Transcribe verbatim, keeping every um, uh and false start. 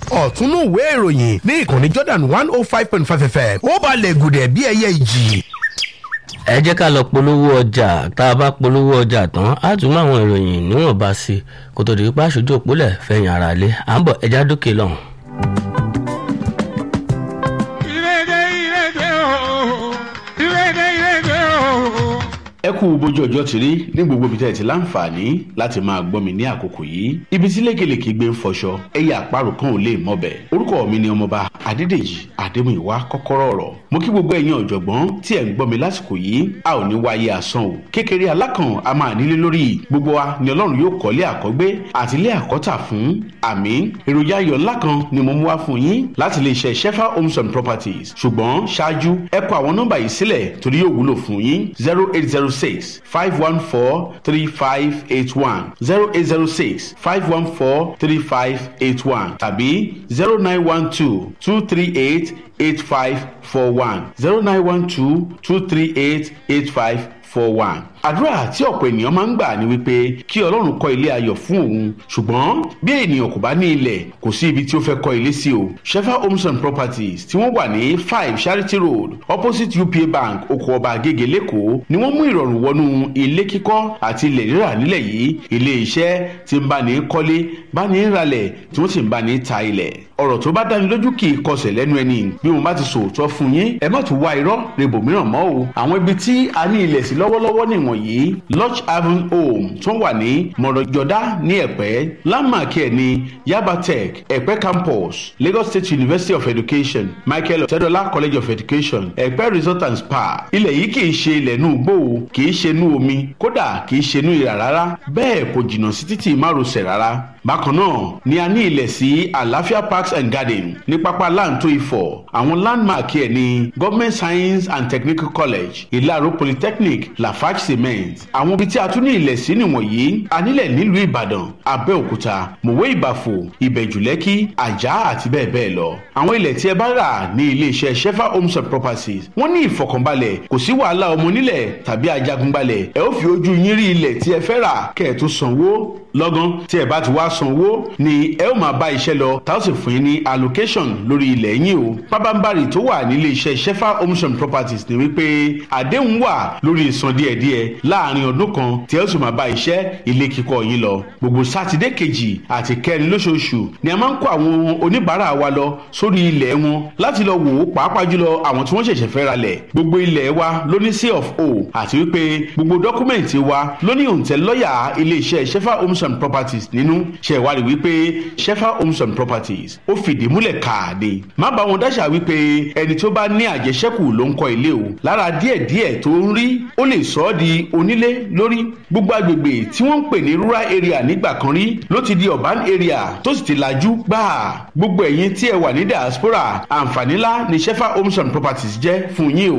ọ̀túnú ìwé ìròyìn ní ìkànnì Jordan one oh five point five F M ó balẹ̀ gùdẹ̀ bí ẹyẹ ìjì. ẹ jẹ́ ká lọ polówó ọjà tá a bá polówó ọjà tán á tún mọ àwọn ìròyìn níwọ̀nba sí i kó tó di pé aṣojú òpólẹ̀ fẹ̀yìn ara lé à ń bọ̀ ẹja dókè lọ́hùn. ẹ kú bójú ọjọ́ ti rí ní gbogbo ibi tẹ́ ẹ ti láǹfààní láti máa gbọ́ mi ní àkókò yìí ibi tí lékelèké gbé ń fọṣọ ẹyẹ àparò kan ò lè mọ̀bẹ̀ orúkọ mi ni ọmọọba Adédèjì Adémúyìwá kọ́kọ́rọ́ ọ̀rọ̀ mo kí gbogbo ẹ̀yin ọ̀jọ̀gbọ́n tí ẹ̀ ń gbọ́ mi lásìkò yìí a ò ní wáyé asán o kékeré alákàn a máa nílé lórí gbogbo wa ni Ọlọ́run yóò kọ́lé àkọ́gbé àti ilé àkọ́tà fún àmín èròjà ayọ̀ ńlá kan ni mo mú wá fún yín láti lè ṣe Shefa Homes and Properties ṣùgbọ́n ṣáájú ẹ kọ àwọn nọ́mbà yìí sílẹ̀ torí yóò wúlò fún yín zero eight zero six five one four three five eight one zero eight zero six five one four three five eight one tàbí zero nine one two two three eight eight five four one zero nine one two two three eight eight five four one. àdúrà tí ọ̀pọ̀ ènìyàn máa ń gbà ni wípé kí Ọlọ́run kọ́ ilé ayọ̀ fún òun ṣùgbọ́n bí ènìyàn kò bá ní ilẹ̀ kò sí ibi tí ó fẹ́ kọ́ ilé sí o. Shefa Homes and Properties tí wọ́n wà ní five Charity Road opposite U P A Bank oko ọba Agége lẹ́kọ̀ọ́ ni wọ́n mú ìrọ̀rùn wọnú ilé kíkọ́ àti ilẹ̀ rírà nílẹ̀ yìí ilé iṣẹ́ tí ń bá ní kọ́lé bá ní ralẹ̀ tí wọ́n sì ń bá ní ta ilẹ̀ ọ̀rọ̀ tó bá dáni lójú kì í kọsẹ̀ lẹ́nu ẹni bí mo bá ti sòótọ́ fún yín ẹ má tún wá irọ́ rebo mìíràn mọ́ o àwọn ibi tí a ní ilẹ̀ sí lọ́wọ́lọ́wọ́ nìwọ̀nyí Lodge Haven Home tó wà ní mọ̀rọ̀jọ́dá ní ẹ̀pẹ́ landmark ẹ̀ ní Yaba Tech ẹ̀pẹ́ campus Lagos State University of Education Michael Ọ̀tẹ́dọ́lá College of Education ẹ̀pẹ́ Resort and Spa ilẹ̀ yìí kì í ṣe ilẹ̀ inú igbó o kì í ṣe inú omi kódà kì í ṣe inú ìrà rárá bẹ́ẹ̀ kò jìnnà sí títì márosẹ̀ rárá bákan náà ni a ní ilẹ̀ sí Àlàáfíà Parks and Garden ní pápá láǹtó Ifọ̀ àwọn landmark ẹ̀ ní Government Science and Technical College Ìlàró Polytechnic Lafarge Cement àwọn ibi tí a tún ní ilẹ̀ sí nìwọ̀nyí a nílẹ̀ nílùú Ìbàdàn Abẹ́òkúta Mòwe Ìbàfò Ìbẹ̀jùlẹ́kì Àjà àti bẹ́ẹ̀ bẹ́ẹ̀ lọ àwọn ilẹ̀ tí ẹ bá rà ní iléeṣẹ́ Shefa Homes and Properties wọ́n ní ìfọ̀kànbalẹ̀ kò sí wàhálà ọmọ onílẹ̀ tàbí ajagunbalẹ̀ ẹ ó fi ojú yín rí ilẹ̀ tí ẹ fẹ́ rà kẹ́ ẹ tó sanwó lọ́gán tí ẹ bá ti wá sanwó ni ẹ ó máa bá iṣẹ́ lọ tá ó sì fún yín ní allocation lórí ilẹ̀ yín o pábánbárì tó wà nílé iṣẹ́ Shefa Homes and Properties ni wípé àdéhùn wà lórí ìsan díẹ̀díẹ̀ láàrin ọdún kan tí ẹ ó sì máa bá iṣẹ́ ilé kíkọ́ yín lọ gbogbo sátidé kejì àti kẹrin lóṣooṣù ni a máa ń kó àwọn oníbàárà wa lọ sórí ilẹ̀ wọn láti lọ wò ó pàápàá jùlọ àwọn tí wọ́n ṣẹ̀ṣẹ̀ fẹ́ ralẹ̀ gbogbo ilẹ̀ wa ló ní C of O àti wípé gbogbo dọ́kúmẹ̀ntì wa ló ní òǹtẹ̀ lọ́yà ilé iṣẹ́ Shefa Homes and Properties nínú ṣe ìwádìí wípé Shefa Homes and Properties ó fìdí múlẹ̀ káàdé má bá wọn dáṣà wípé ẹni tó bá ní àjẹṣẹ́kù ló ń kọ́ ilé o lára díẹ̀díẹ̀ tó ń rí ó lè sọ ọ́ di onílé lórí gbogbo agbègbè tí wọ́n ń pè ní rural area nígbà kan rí ló ti di urban area tó sì ti lajú gbáà gbogbo ẹ̀yin tí ẹ wà ní diaspora àǹfààní ńlá ni Shefa Homes and Properties jẹ́ fún yín o.